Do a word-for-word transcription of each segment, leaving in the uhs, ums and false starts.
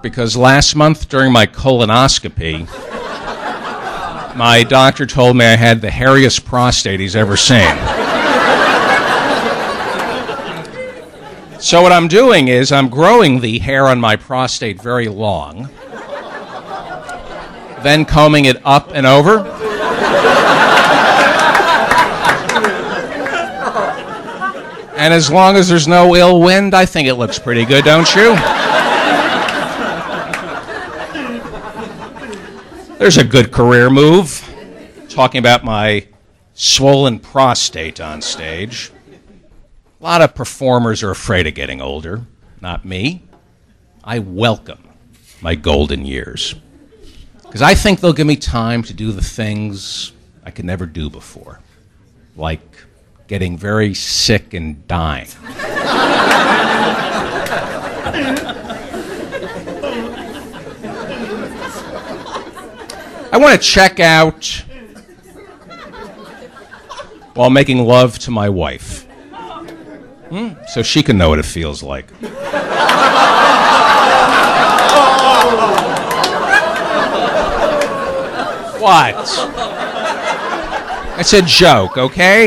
because last month during my colonoscopy, my doctor told me I had the hairiest prostate he's ever seen. So what I'm doing is I'm growing the hair on my prostate very long, then combing it up and over. And as long as there's no ill wind, I think it looks pretty good, don't you? There's a good career move, talking about my swollen prostate on stage. A lot of performers are afraid of getting older. Not me. I welcome my golden years, because I think they'll give me time to do the things I could never do before, like getting very sick and dying. I want to check out while making love to my wife, hmm? so she can know what it feels like. What? It's a joke, okay?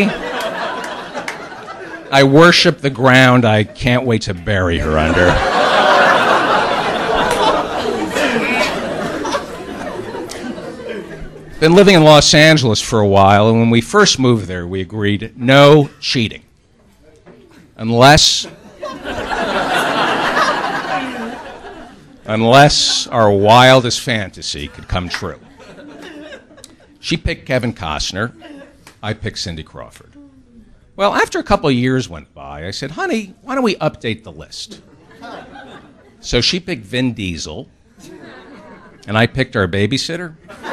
I worship the ground I can't wait to bury her under. Been living in Los Angeles for a while, and when we first moved there, we agreed no cheating. Unless... unless our wildest fantasy could come true. She picked Kevin Costner. I picked Cindy Crawford. Well, after a couple of years went by, I said, honey, why don't we update the list? So she picked Vin Diesel, and I picked our babysitter.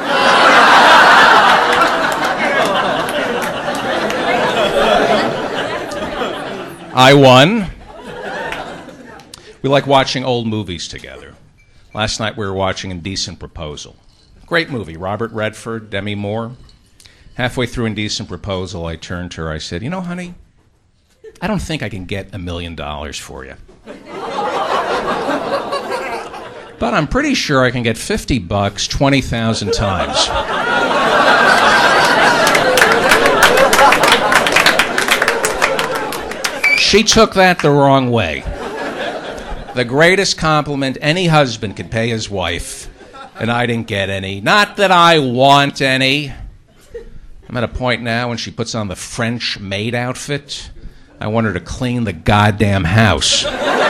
I won. We like watching old movies together. Last night we were watching Indecent Proposal. Great movie, Robert Redford, Demi Moore. Halfway through Indecent Proposal, I turned to her, I said, you know, honey, I don't think I can get a million dollars for you. But I'm pretty sure I can get fifty bucks twenty thousand times. She took that the wrong way. The greatest compliment any husband could pay his wife, and I didn't get any. Not that I want any. I'm at a point now when she puts on the French maid outfit, I want her to clean the goddamn house.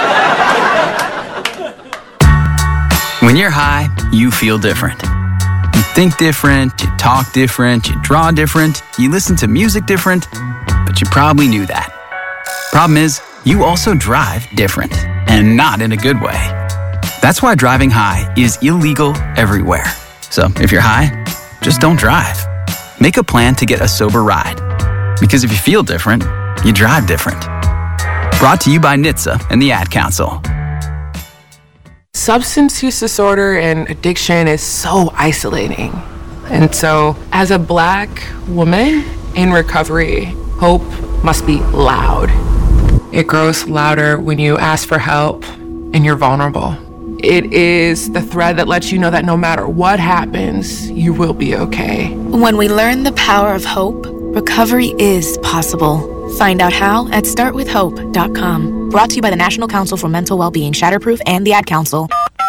When you're high, you feel different. You think different, you talk different, you draw different, you listen to music different, but you probably knew that. Problem is, you also drive different, and not in a good way. That's why driving high is illegal everywhere. So if you're high, just don't drive. Make a plan to get a sober ride. Because if you feel different, you drive different. Brought to you by N H T S A and the Ad Council. Substance use disorder and addiction is so isolating. And so, as a Black woman in recovery, hope must be loud. It grows louder when you ask for help and you're vulnerable. It is the thread that lets you know that no matter what happens, you will be okay. When we learn the power of hope, recovery is possible. Find out how at start with hope dot com. Brought to you by the National Council for Mental Wellbeing, Shatterproof, and the Ad Council.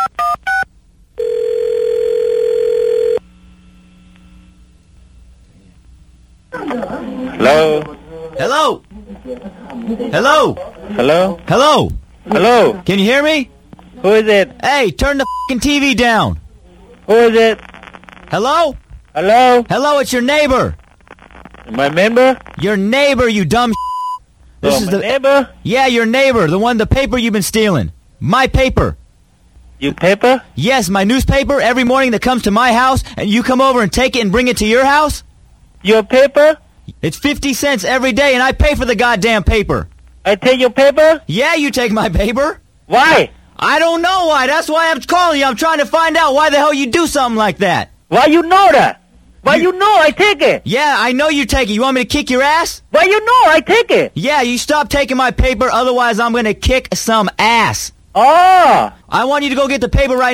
Hello? Hello? Hello? Hello? Hello? Hello? Can you hear me? Who is it? Hey, turn the f***ing T V down. Who is it? Hello? Hello? Hello, it's your neighbor. My member? Your neighbor, you dumb s***. This oh, is my the neighbor? Yeah, your neighbor, the one, the paper you've been stealing. My paper. You paper? Yes, my newspaper every morning that comes to my house, and you come over and take it and bring it to your house? Your paper? It's fifty cents every day, and I pay for the goddamn paper. I take your paper? Yeah, you take my paper. Why? I don't know why. That's why I'm calling you. I'm trying to find out why the hell you do something like that. Why you know that? Why you, you know I take it? Yeah, I know you take it. You want me to kick your ass? Why you know I take it? Yeah, you stop taking my paper, otherwise I'm going to kick some ass. Oh! I want you to go get the paper right